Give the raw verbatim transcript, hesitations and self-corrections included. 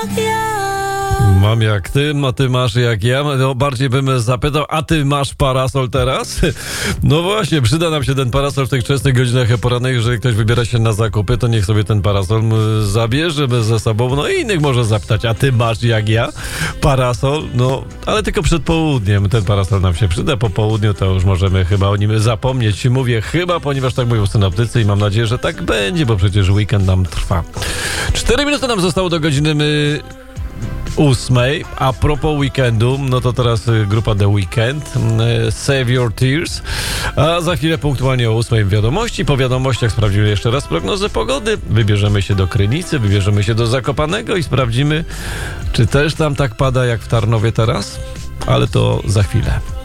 jak ja. Mam jak ty, a ty masz jak ja. No, bardziej bym zapytał, a ty masz parasol teraz? No właśnie, przyda nam się ten parasol w tych wczesnych godzinach porannych. Jeżeli ktoś wybiera się na zakupy, to niech sobie ten parasol zabierze ze sobą. No i innych może zapytać, a ty masz jak ja parasol? No, ale tylko przed południem ten parasol nam się przyda. Po południu to już możemy chyba o nim zapomnieć. Mówię chyba, ponieważ tak mówią synoptycy i mam nadzieję, że tak będzie, bo przecież weekend nam trwa. Cztery minuty nam zostało do godziny my... ósmej. A propos weekendu, no to teraz grupa The Weeknd, Save Your Tears. A za chwilę punktualnie o ósmej wiadomości. Po wiadomościach sprawdzimy jeszcze raz prognozę pogody. Wybierzemy się do Krynicy, wybierzemy się do Zakopanego i sprawdzimy, czy też tam tak pada jak w Tarnowie teraz. Ale to za chwilę.